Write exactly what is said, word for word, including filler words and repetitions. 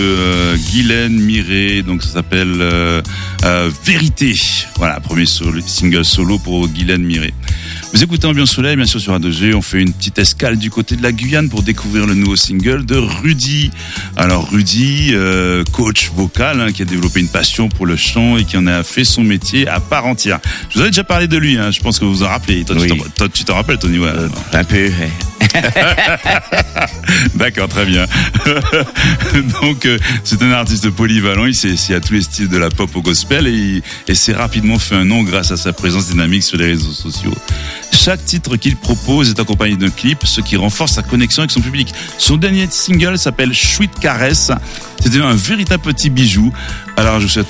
Euh, Guylaine Miret, donc ça s'appelle euh, euh, Vérité. Voilà, premier solo, single solo pour Guylaine Miret. Vous écoutez Ambiance Soleil, bien sûr sur A deux G. On fait une petite escale du côté de la Guyane pour découvrir le nouveau single de Rudy. Alors Rudy, euh, coach vocal, hein, qui a développé une passion pour le chant et qui en a fait son métier à part entière. Je vous avais déjà parlé de lui, hein, je pense que vous vous en rappelez. Toi, oui. tu, t'en, toi tu t'en rappelles, Tony? Ouais. Euh, un peu, ouais. D'accord, très bien. Donc, euh, c'est un artiste polyvalent. Il s'est à tous les styles de la pop au gospel et, il, et s'est rapidement fait un nom grâce à sa présence dynamique sur les réseaux sociaux. Chaque titre qu'il propose est accompagné d'un clip, ce qui renforce sa connexion avec son public. Son dernier single s'appelle Sweet Caress. C'était un véritable petit bijou. Alors, je vous souhaite